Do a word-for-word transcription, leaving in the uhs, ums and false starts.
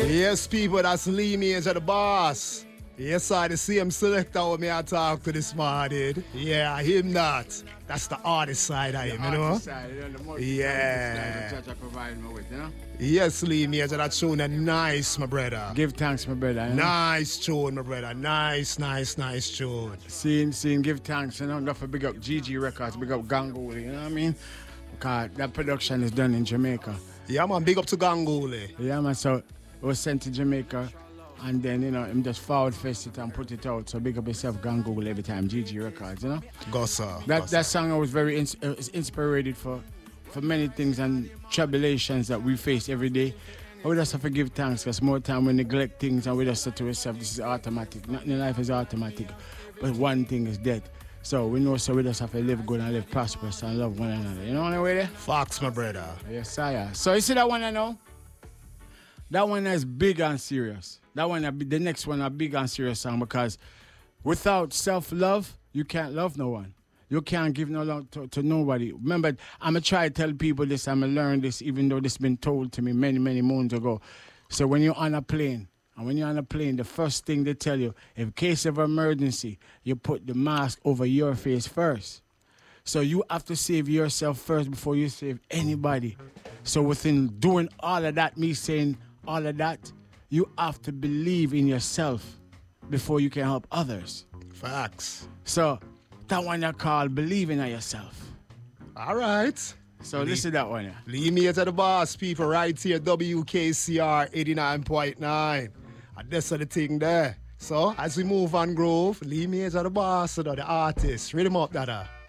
Yes, people, that's Lee Major the boss. Yes, I the same selector with me I talk to this morning. Yeah, him not. That's the artist side of him, you know? Side, you know the more yeah. Side that provide me with, you know? Yes, Lee Major, that tune is nice, my brother. Give thanks, my brother. You know? Nice tune, my brother. Nice, nice, nice tune. Seeing, seeing, give thanks, you know? Not for big up G G Records, big up Gangooli, you know what I mean? Because that production is done in Jamaica. Yeah, man, big up to Gangooli. Yeah, man, so it was sent to Jamaica. And then, you know, him just forward face it and put it out. So big up yourself, Gangooli every time, G G Records, you know? Go, sir. That, Go, that sir. song I was very ins- uh, inspired for, for many things and tribulations that we face every day. But we just have to give thanks because more time we neglect things and we just say to ourselves, this is automatic. Nothing in life is automatic, but one thing is death. So we know, so we just have to live good and live prosperous and love one another. You know what I mean? Facts, my brother. Yes, sire. So you see that one I know? That one is big and serious. That one, the next one, a big and serious song because without self-love, you can't love no one. You can't give no love to, to nobody. Remember, I'm going to try to tell people this, I'm going to learn this, even though this has been told to me many, many moons ago. So when you're on a plane, and when you're on a plane, the first thing they tell you, in case of emergency, you put the mask over your face first. So you have to save yourself first before you save anybody. So within doing all of that, me saying all of that, you have to believe in yourself before you can help others. Facts. So that one you call believing in yourself. All right. So Lee, listen to that one. Yeah. Lee Major the boss, people, right here, W K C R eighty-nine point nine. And that's the thing there. So as we move on, Grove, Lee Major the boss, the artist. Read him up, Dada.